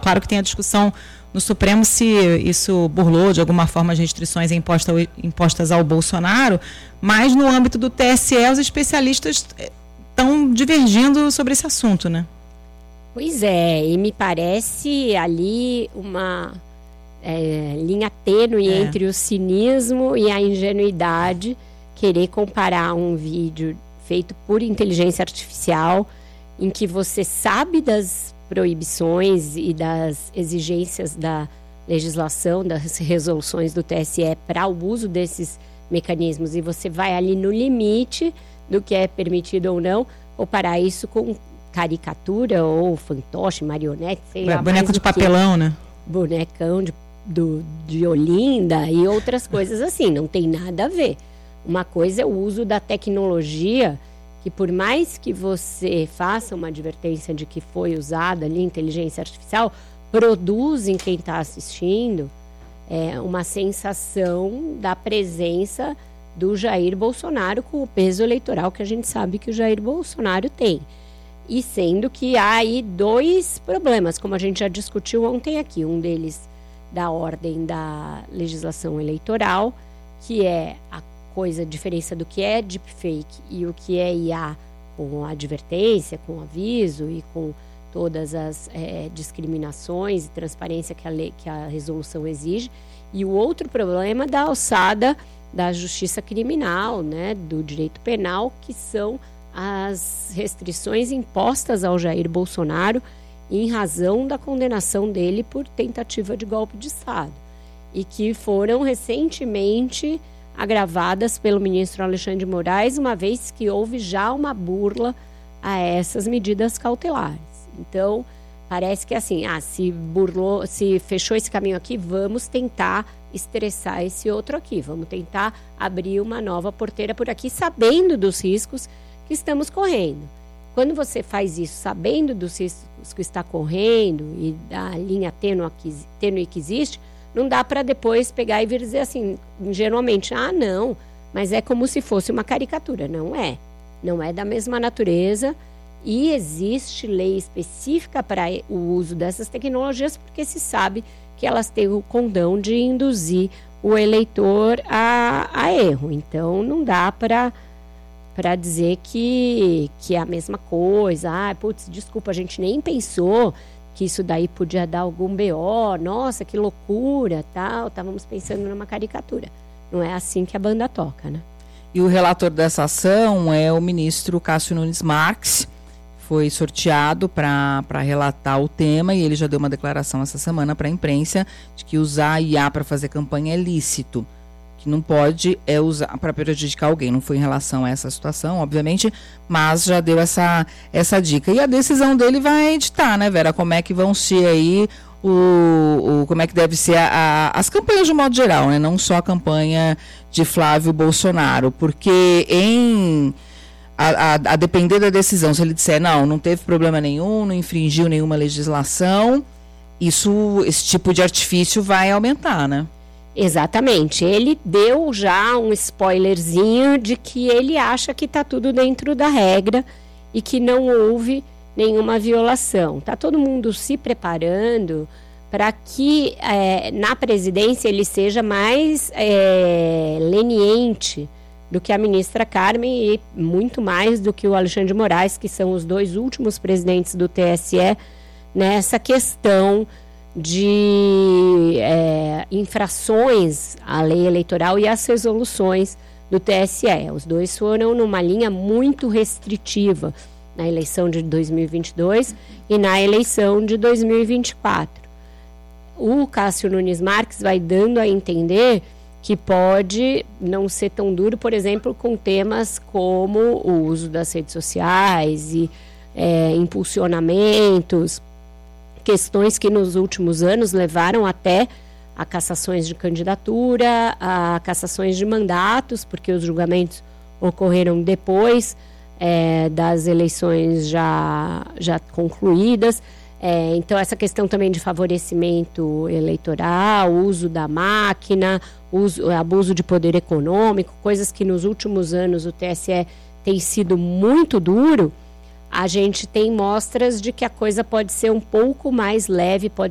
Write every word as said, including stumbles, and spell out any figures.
Claro que tem a discussão no Supremo se isso burlou de alguma forma as restrições imposta, impostas ao Bolsonaro, mas no âmbito do T S E os especialistas estão divergindo sobre esse assunto, né? Pois é, e me parece ali uma é, linha tênue é. entre o cinismo e a ingenuidade, querer comparar um vídeo feito por inteligência artificial, em que você sabe das proibições e das exigências da legislação, das resoluções do T S E para o uso desses mecanismos, e você vai ali no limite do que é permitido ou não, comparar isso com caricatura ou fantoche, marionete, sei lá. Boneco de papelão, né? Bonecão de, do, de Olinda e outras coisas assim, não tem nada a ver. Uma coisa é o uso da tecnologia, que por mais que você faça uma advertência de que foi usada ali inteligência artificial, produz em quem está assistindo é, uma sensação da presença do Jair Bolsonaro com o peso eleitoral que a gente sabe que o Jair Bolsonaro tem. E sendo que há aí dois problemas, como a gente já discutiu ontem aqui, um deles da ordem da legislação eleitoral, que é a coisa, a diferença do que é deepfake e o que é I A, com advertência, com aviso e com todas as é, discriminações e transparência que a, lei, que a resolução exige. E o outro problema da alçada da justiça criminal, né, do direito penal, que são as restrições impostas ao Jair Bolsonaro em razão da condenação dele por tentativa de golpe de Estado, e que foram recentemente agravadas pelo ministro Alexandre de Moraes, uma vez que houve já uma burla a essas medidas cautelares. Então, parece que assim, ah, se burlou, se fechou esse caminho aqui, vamos tentar estressar esse outro aqui, vamos tentar abrir uma nova porteira por aqui, sabendo dos riscos que estamos correndo. Quando você faz isso sabendo dos riscos que está correndo e da linha tênue que, tênue que existe, não dá para depois pegar e vir dizer assim, ingenuamente, ah, não, mas é como se fosse uma caricatura. Não é. Não é da mesma natureza e existe lei específica para o uso dessas tecnologias, porque se sabe que elas têm o condão de induzir o eleitor a, a erro. Então, não dá para para dizer que, que é a mesma coisa. Ah, putz, desculpa, a gente nem pensou que isso daí podia dar algum B O, nossa, que loucura, tal, estávamos pensando numa caricatura. Não é assim que a banda toca, né? E o relator dessa ação é o ministro Cássio Nunes Marques, foi sorteado para relatar o tema, e ele já deu uma declaração essa semana para a imprensa de que usar I A para fazer campanha é lícito, que não pode é usar para prejudicar alguém. Não foi em relação a essa situação, obviamente, mas já deu essa, essa dica. E a decisão dele vai editar, né, Vera? Como é que vão ser aí, o, o, como é que deve ser a, a, as campanhas de modo geral, né? Não só a campanha de Flávio Bolsonaro, porque em... A, a, a depender da decisão, se ele disser, não, não teve problema nenhum, não infringiu nenhuma legislação, isso, esse tipo de artifício vai aumentar, né? Exatamente. Ele deu já um spoilerzinho de que ele acha que está tudo dentro da regra e que não houve nenhuma violação. Está todo mundo se preparando para que é, na presidência ele seja mais é, leniente do que a ministra Carmen e muito mais do que o Alexandre de Moraes, que são os dois últimos presidentes do T S E, nessa questão de é, infrações à lei eleitoral e às resoluções do T S E. Os dois foram numa linha muito restritiva na eleição de dois mil e vinte e dois e na eleição de dois mil e vinte e quatro. O Cássio Nunes Marques vai dando a entender que pode não ser tão duro, por exemplo, com temas como o uso das redes sociais e é, impulsionamentos, questões que nos últimos anos levaram até a cassações de candidatura, a cassações de mandatos, porque os julgamentos ocorreram depois é, das eleições já, já concluídas. É, então, essa questão também de favorecimento eleitoral, uso da máquina, uso, abuso de poder econômico, coisas que nos últimos anos o T S E tem sido muito duro, a gente tem mostras de que a coisa pode ser um pouco mais leve, pode